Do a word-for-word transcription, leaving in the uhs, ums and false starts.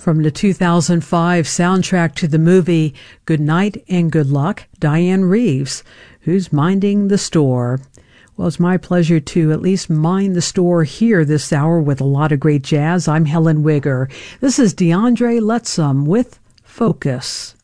From the two thousand five soundtrack to the movie Good Night and Good Luck, Diane Reeves, Who's Minding the Store. Well, it's my pleasure to at least mind the store here this hour with a lot of great jazz. I'm Helen Wigger. This is DeAndre Lettsome with Focus.